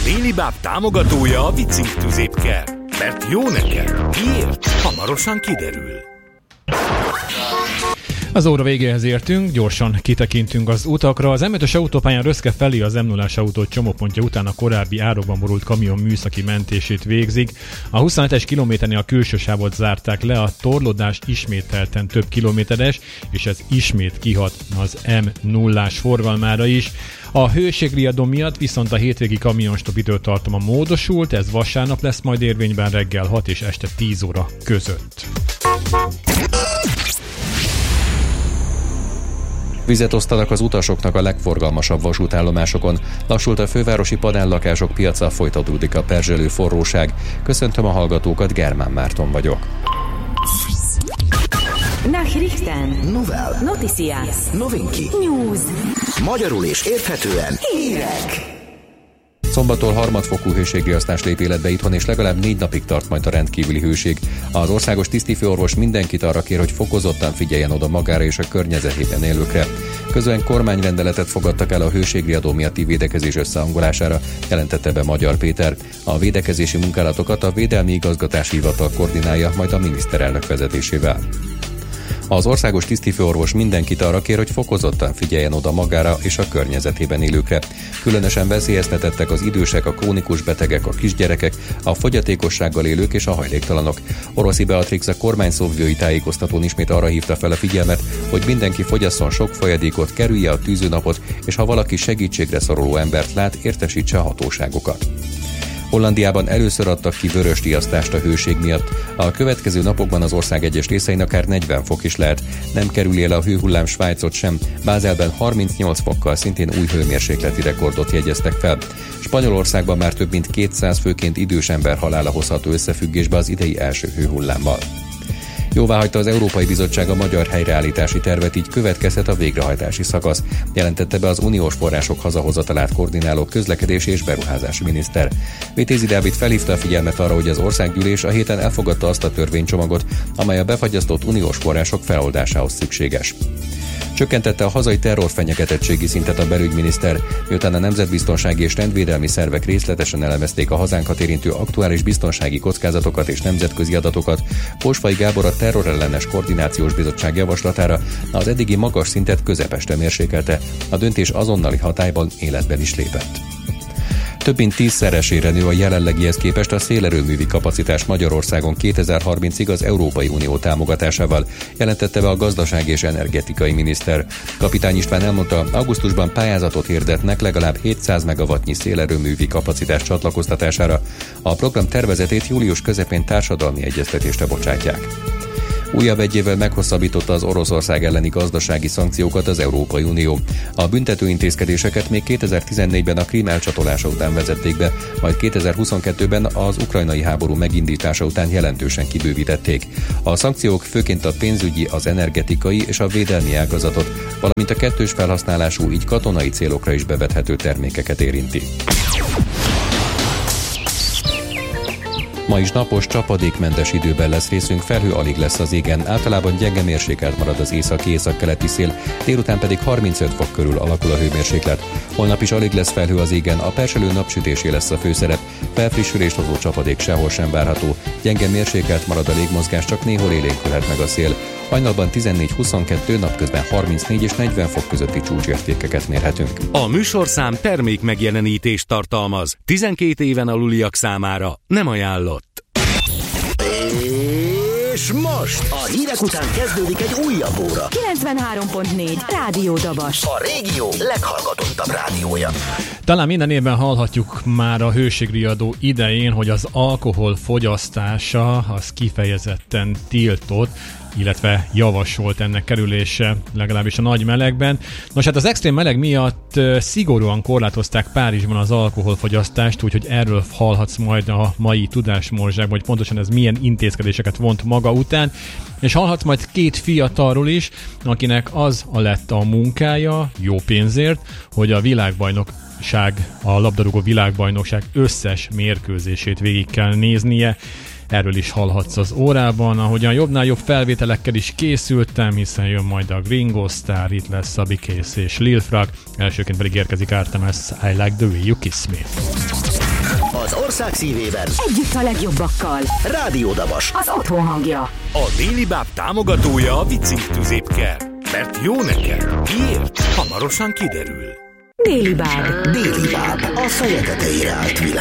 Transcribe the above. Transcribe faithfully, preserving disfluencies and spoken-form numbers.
Déli Báb támogatója a Vicink tüzépker. Mert jó neked. Miért? Hamarosan kiderül. Az óra végéhez értünk, gyorsan kitekintünk az utakra. Az em ötös autópályán Röszke felé az em nullás autó csomópontja után a korábbi árokban borult kamion műszaki mentését végzik. A huszonhetes kilométernél a külső sávot zárták le, a torlódás ismételten több kilométeres, és ez ismét kihat az em nullás forgalmára is. A hőségriadó miatt viszont a hétvégi kamionstop időtartama módosult, ez vasárnap lesz majd érvényben reggel hat és este tíz óra között. Vizet osztanak az utasoknak a legforgalmasabb vasútállomásokon. Lassult a fővárosi padállakások piaca, folytatódik a perzselő forróság. Köszöntöm a hallgatókat, Germán Márton vagyok. Nachrichten. Novel. Noticias. Novinki. News. Magyarul és érthetően. Hírek. Szombattól harmadfokú hőségriasztás lép életbe itthon, és legalább négy napig tart majd a rendkívüli hőség. Az országos tisztifőorvos mindenkit arra kér, hogy fokozottan figyeljen oda magára és a környezetében élőkre. Közben kormányrendeletet fogadtak el a hőségriadó miatti védekezés összehangolására, jelentette be Magyar Péter. A védekezési munkálatokat a Védelmi Igazgatási Hivatal koordinálja, majd a miniszterelnök vezetésével. Az országos tisztifőorvos mindenkit arra kér, hogy fokozottan figyeljen oda magára és a környezetében élőkre. Különösen veszélyeztetettek az idősek, a krónikus betegek, a kisgyerekek, a fogyatékossággal élők és a hajléktalanok. Oroszi Beatrix a kormányszóvivői tájékoztatón ismét arra hívta fel a figyelmet, hogy mindenki fogyasszon sok folyadékot, kerülje a tűzőnapot, és ha valaki segítségre szoruló embert lát, értesítse a hatóságokat. Hollandiában először adtak ki vörös riasztást a hőség miatt. A következő napokban az ország egyes részein akár negyven fok is lehet. Nem kerüli el a hőhullám Svájcot sem. Bázelben harmincnyolc fokkal szintén új hőmérsékleti rekordot jegyeztek fel. Spanyolországban már több mint kétszáz főként idős ember halála hozható összefüggésbe az idei első hőhullámmal. Jóváhagyta az Európai Bizottság a magyar helyreállítási tervet, így következhet a végrehajtási szakasz, jelentette be az uniós források hazahozatalát koordináló közlekedési és beruházási miniszter. Vitézi Dávid felhívta a figyelmet arra, hogy az országgyűlés a héten elfogadta azt a törvénycsomagot, amely a befagyasztott uniós források feloldásához szükséges. Csökkentette a hazai terrorfenyegetettségi szintet a belügyminiszter, miután a nemzetbiztonsági és rendvédelmi szervek részletesen elemezték a hazánkat érintő aktuális biztonsági kockázatokat és nemzetközi adatokat. Posvai Gábor a Terrorellenes Koordinációs Bizottság javaslatára az eddigi magas szintet közepesre mérsékelte, a döntés azonnali hatályban életben is lépett. Több mint tízszeresére nő a jelenlegihez képest a szélerőművi kapacitás Magyarországon kétezer-harmincig az Európai Unió támogatásával, jelentette be a gazdasági és energetikai miniszter. Kapitány István elmondta, augusztusban pályázatot hirdetnek legalább hétszáz megawattnyi szélerőművi kapacitás csatlakoztatására. A program tervezetét július közepén társadalmi egyeztetésre bocsátják. Újabb egy évvel meghosszabbította az Oroszország elleni gazdasági szankciókat az Európai Unió. A büntető intézkedéseket még kétezer-tizennégyben a Krím elcsatolása után vezették be, majd kétezer-huszonkettőben az ukrajnai háború megindítása után jelentősen kibővítették. A szankciók főként a pénzügyi, az energetikai és a védelmi ágazatot, valamint a kettős felhasználású, így katonai célokra is bevethető termékeket érinti. Ma is napos, csapadékmentes időben lesz részünk, felhő alig lesz az égen, általában gyenge mérsékelt marad az északi-északkeleti szél, délután pedig harmincöt fok körül alakul a hőmérséklet. Holnap is alig lesz felhő az égen, a perselő napsütésé lesz a főszerep, felfrissülést hozó csapadék sehol sem várható, gyenge mérsékelt marad a légmozgás, csak néhol élénkülhet meg a szél. Hajnalban tizennégy-huszonkettő, napközben harmincnégy és negyven fok közötti csúcsértékeket mérhetünk. A műsorszám termék megjelenítést tartalmaz. tizenkét éven aluliak számára nem ajánlott. És most a hírek után kezdődik egy újabb óra. kilencvenhárom pont négy Rádió Dabas. A régió leghallgatottabb rádiója. Talán minden évben hallhatjuk már a hőségriadó idején, hogy az alkohol fogyasztása az kifejezetten tiltott, illetve javasolt ennek kerülése, legalábbis a nagy melegben. Nos, hát az extrém meleg miatt szigorúan korlátozták Párizsban az alkoholfogyasztást, úgyhogy erről hallhatsz majd a mai tudásmorzsákban, hogy pontosan ez milyen intézkedéseket vont maga után, és hallhatsz majd két fiatalról is, akinek az a lett a munkája, jó pénzért, hogy a világbajnokság, a labdarúgó világbajnokság összes mérkőzését végig kell néznie. Erről is hallhatsz az órában, ahogyan jobbnál jobb felvételekkel is készültem, hiszen jön majd a Gringo Star, itt lesz Szabi Kész és Lil Frag, elsőként pedig érkezik Artemis I Like The Way You Kiss Me. Az ország szívében. Együtt a legjobbakkal. Rádió Dabas. Az otthon hangja. A Déli Báb támogatója a Vicink tüzépker. Mert jó neked. Miért? Hamarosan kiderül. Déli Báb. Déli Báb. A feje tetejére állt világ.